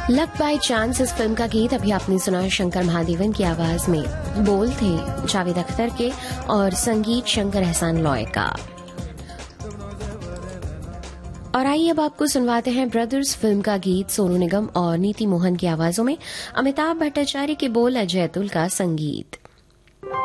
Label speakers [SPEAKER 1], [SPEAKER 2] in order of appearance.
[SPEAKER 1] Luck by chance इस film का गीत अभी आपने सुना शंकर महादेवन की आवाज में। बोल थे जावेद अख्तर के और संगीत शंकर एहसान लॉय का। और आइए अब आपको सुनवाते हैं ब्रदर्स फिल्म का गीत सोनू निगम और नीति मोहन की आवाजों में। अमिताभ भट्टाचार्य के बोल, अजय अतुल का संगीत।